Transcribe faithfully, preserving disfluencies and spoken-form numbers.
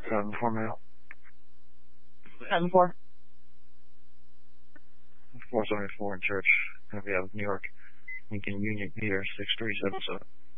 Seven four male. Seven four. Four seventy four in church. If you have New York, Lincoln Union Peter six three seven seven.